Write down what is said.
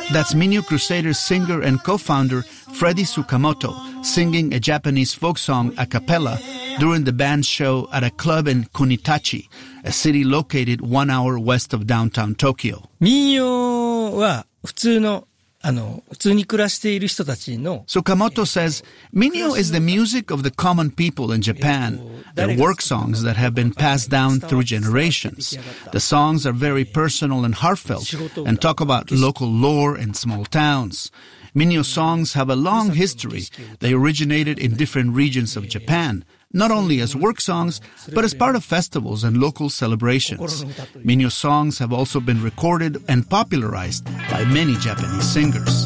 That's Minyo Crusaders singer and co-founder Freddy Tsukamoto singing a Japanese folk song a cappella during the band's show at a club in Kunitachi, a city located 1 hour west of downtown Tokyo. 民謡は普通に暮らしている人たちの Tsukamoto says, Minyo is the music of the common people in Japan. They're work songs that have been passed down through generations. The songs are very personal and heartfelt and talk about local lore in small towns. Minyo songs have a long history. They originated in different regions of Japan, not only as work songs, but as part of festivals and local celebrations. Minyo songs have also been recorded and popularized by many Japanese singers.